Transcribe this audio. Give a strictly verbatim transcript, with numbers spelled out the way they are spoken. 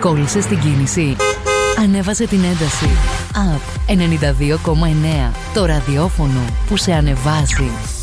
Κόλλησε στην κίνηση. Ανέβασε την ένταση. App ενενήντα δύο κόμμα εννέα. Το ραδιόφωνο που σε ανεβάζει.